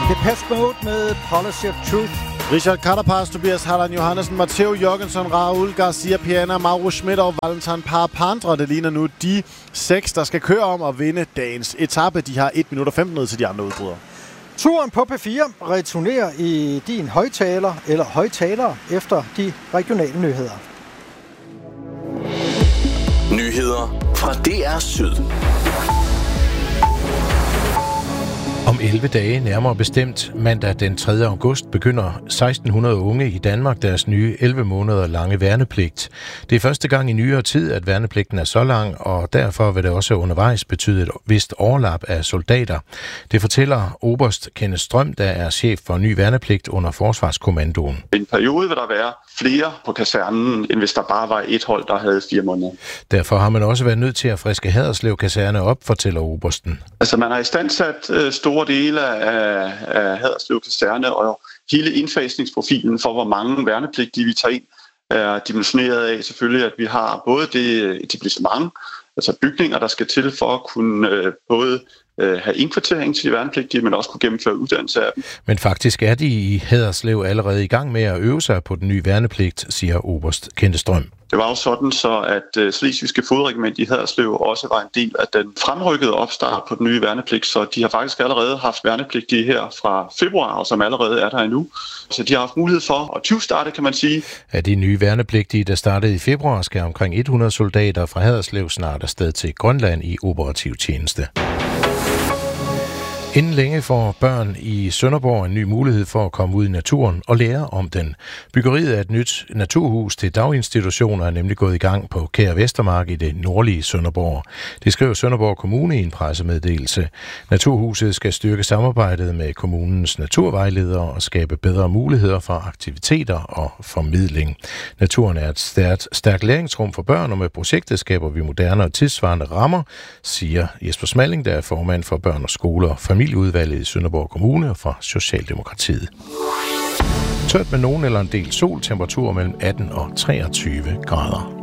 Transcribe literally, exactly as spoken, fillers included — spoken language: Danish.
Depeche Mode med Policy of Truth. Richard Carapaz, Tobias Halland Johannessen, Matteo Jørgensen, Raul Garcia Piana, Mauro Schmidt og Valentin Parapandra. Det ligner nu de seks, der skal køre om at vinde dagens etape. De har et minut og femten ned til de andre udbrydere. Turen på P fire returnerer i din højtaler eller højtalere efter de regionale nyheder. Nyheder fra D R Syd. Om elleve dage, nærmere bestemt mandag den tredje august, begynder seksten hundrede unge i Danmark deres nye elleve måneder lange værnepligt. Det er første gang i nyere tid, at værnepligten er så lang, og derfor vil det også undervejs betyde et vist overlap af soldater. Det fortæller oberst Kenneth Strøm, der er chef for ny værnepligt under Forsvarskommandoen. I en periode vil der være flere på kasernen, end hvis der bare var et hold, der havde fire måneder. Derfor har man også været nødt til at friske Haderslev kaserne op, fortæller obersten. Altså man har istandsat øh, store dele af, af Haderslev kaserne, og hele indfasningsprofilen for, hvor mange værnepligtige vi tager ind, er dimensioneret af selvfølgelig, at vi har både det etablissement, altså bygninger, der skal til for at kunne øh, både øh, have indkvartering til de værnepligtige, men også kunne gennemføre uddannelse af dem. Men faktisk er de i Haderslev allerede i gang med at øve sig på den nye værnepligt, siger oberst Kenneth Strøm. Det var jo sådan, så at uh, Slesvigske Fodregiment i Haderslev også var en del af den fremrykkede opstart på den nye værnepligt, så de har faktisk allerede haft værnepligtige her fra februar, og som allerede er der endnu. Så de har haft mulighed for at tyvstarte, kan man sige. Af de nye værnepligtige, der startede i februar, skal omkring hundrede soldater fra Haderslev snart afsted til Grønland i operativ tjeneste. Inden længe får børn i Sønderborg en ny mulighed for at komme ud i naturen og lære om den. Byggeriet af et nyt naturhus til daginstitutioner er nemlig gået i gang på Kær Vestermark i det nordlige Sønderborg. Det skriver Sønderborg Kommune i en pressemeddelelse. Naturhuset skal styrke samarbejdet med kommunens naturvejledere og skabe bedre muligheder for aktiviteter og formidling. Naturen er et stærkt, stærkt læringsrum for børn, og med projektet skaber vi moderne og tidsvarende rammer, siger Jesper Smalling, der er formand for børn og skoler og familieudvalget i Sønderborg Kommune og fra Socialdemokratiet. Tørt med nogen eller en del sol, temperatur mellem atten og treogtyve grader.